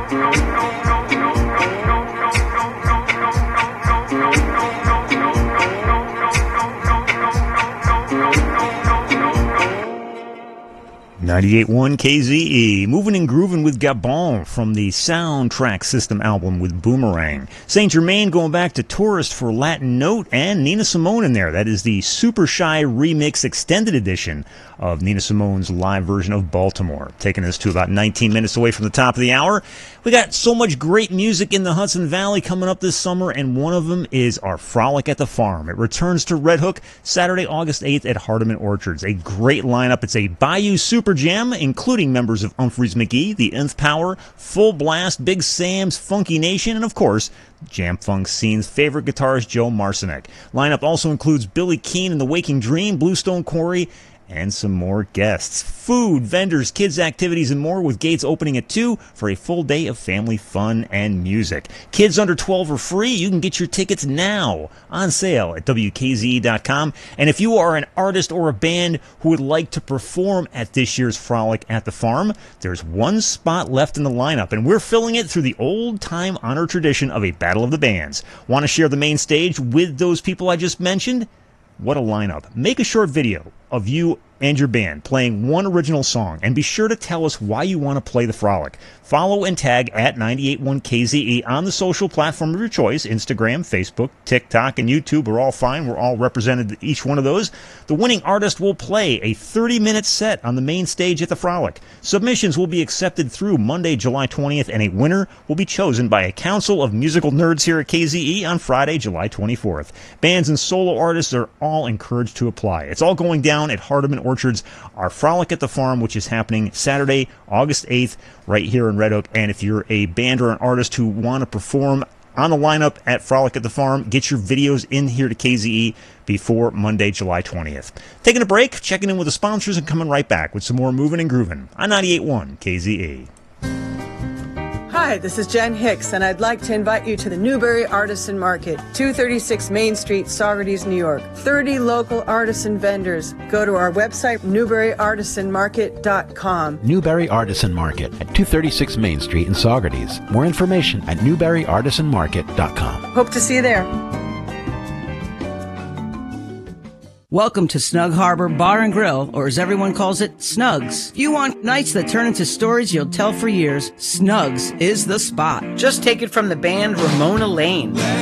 .1 KZE, moving and grooving with Gabon from the Soundtrack System album with Boomerang. Saint Germain going back to Tourist for Latin Note, and Nina Simone in there. That is the Super Shy Remix Extended Edition of Nina Simone's live version of Baltimore. Taking us to about 19 minutes away from the top of the hour. We got so much great music in the Hudson Valley coming up this summer, and one of them is our Frolic at the Farm. It returns to Red Hook Saturday, August 8th at Hardeman Orchards. A great lineup. It's a Bayou Super Jam, including members of Humphreys McGee, the Nth Power, Full Blast, Big Sam's Funky Nation, and of course, Jam Funk Scene's favorite guitarist Joe Marcinek. Lineup also includes Billy Keane and the Waking Dream, Bluestone Quarry, and some more guests. Food, vendors, kids' activities, and more, with gates opening at 2 for a full day of family fun and music. Kids under 12 are free. You can get your tickets now on sale at WKZE.com. And if you are an artist or a band who would like to perform at this year's Frolic at the Farm, there's one spot left in the lineup, and we're filling it through the old-time honored tradition of a Battle of the Bands. Want to share the main stage with those people I just mentioned? What a lineup. Make a short video of you and your band playing one original song, and be sure to tell us why you want to play the Frolic. Follow and tag at 981 KZE on the social platform of your choice. Instagram, Facebook, TikTok, and YouTube are all fine. We're all represented at each one of those. The winning artist will play a 30-minute set on the main stage at the Frolic. Submissions will be accepted through Monday, July 20th, and a winner will be chosen by a council of musical nerds here at KZE on Friday, July 24th. Bands and solo artists are all encouraged to apply. It's all going down at Hardeman Orchards, our Frolic at the Farm, which is happening Saturday, August 8th, right here in Red Oak. And if you're a band or an artist who want to perform on the lineup at Frolic at the Farm, get your videos in here to KZE before Monday, July 20th. Taking a break, checking in with the sponsors, and coming right back with some more moving and grooving on 98.1 KZE. Hi, this is Jen Hicks, and I'd like to invite you to the Newberry Artisan Market, 236 Main Street, Saugerties, New York. 30 local artisan vendors. Go to our website, newberryartisanmarket.com. Newberry Artisan Market at 236 Main Street in Saugerties. More information at newberryartisanmarket.com. Hope to see you there. Welcome to Snug Harbor Bar and Grill, or as everyone calls it, Snugs. If you want nights that turn into stories you'll tell for years, Snugs is the spot. Just take it from the band Ramona Lane.